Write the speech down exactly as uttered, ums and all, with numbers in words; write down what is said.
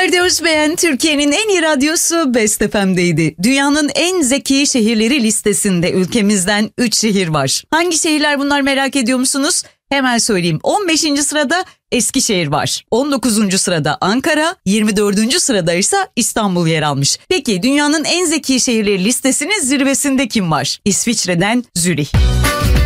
Ferdi Özbeğen Türkiye'nin en iyi radyosu Best F M'deydi. Dünyanın en zeki şehirleri listesinde ülkemizden üç şehir var. Hangi şehirler bunlar, merak ediyor musunuz? Hemen söyleyeyim. on beşinci sırada Eskişehir var. on dokuzuncu sırada Ankara, yirmi dördüncü sırada ise İstanbul yer almış. Peki dünyanın en zeki şehirleri listesinin zirvesinde kim var? İsviçre'den Zürih.